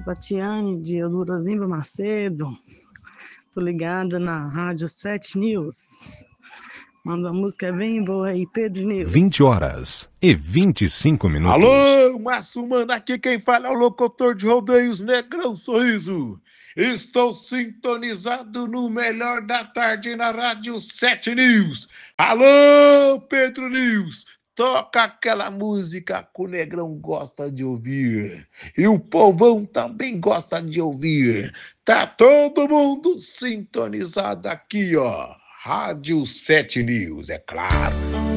Tatiane de Eudorozinho Macedo. Tô ligada na Rádio 7 News. Manda uma música bem boa aí, Pedro News. 20h25. Alô, Márcio Mano, aqui quem fala é o locutor de rodeios Negrão Sorriso. Estou sintonizado no melhor da tarde na Rádio 7 News. Alô, Pedro News, toca aquela música que o Negrão gosta de ouvir. E o povão também gosta de ouvir. Tá todo mundo sintonizado aqui, ó. Rádio 7 News, é claro.